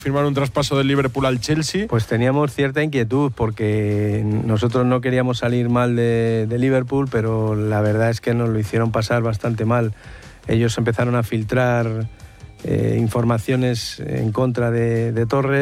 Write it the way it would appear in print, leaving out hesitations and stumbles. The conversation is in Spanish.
firmar un traspaso del Liverpool al Chelsea. Pues teníamos cierta inquietud porque nosotros no queríamos salir mal de Liverpool, pero la verdad es que nos lo hicieron pasar bastante mal. Ellos empezaron a filtrar informaciones en contra de Torres.